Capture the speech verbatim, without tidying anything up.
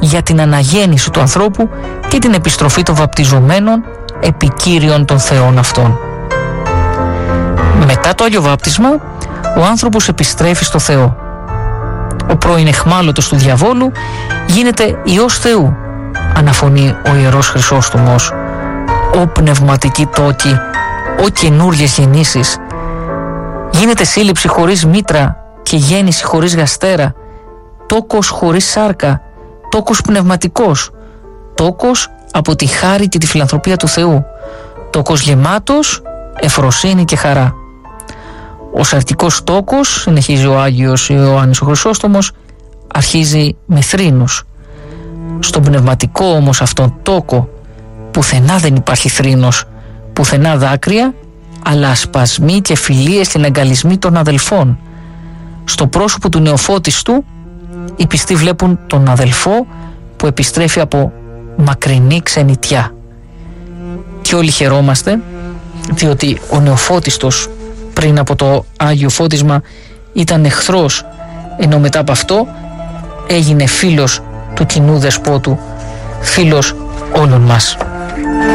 για την αναγέννηση του ανθρώπου και την επιστροφή των βαπτιζομένων επικύριων των θεών αυτών. Μετά το Άγιο Βάπτισμα, ο άνθρωπος επιστρέφει στο Θεό. Ο πρώην αιχμάλωτος του διαβόλου γίνεται Υιός Θεού, αναφωνεί ο Ιερός Χρυσόστομος. «Ω πνευματική τόκη, ω καινούριες γεννήσεις, γίνεται σύλληψη χωρίς μήτρα και γέννηση χωρίς γαστέρα, τόκος χωρίς σάρκα, τόκος πνευματικός, τόκος από τη χάρη και τη φιλανθρωπία του Θεού, τόκος γεμάτος ευφροσύνη και χαρά. Ο σαρκικός τόκος», συνεχίζει ο Άγιος Ιωάννης ο Χρυσόστομος, «αρχίζει με θρήνος. Στον πνευματικό όμως αυτόν τόκο πουθενά δεν υπάρχει θρήνος, πουθενά δάκρυα, αλλά ασπασμοί και φιλίες και αγκαλισμοί των αδελφών. Στο πρόσωπο του νεοφώτιστου οι πιστοί βλέπουν τον αδελφό που επιστρέφει από μακρινή ξενιτιά. Και όλοι χαιρόμαστε, διότι ο νεοφώτιστος πριν από το Άγιο Φώτισμα ήταν εχθρός, ενώ μετά από αυτό έγινε φίλος του κοινού δεσπότου, φίλος όλων μας.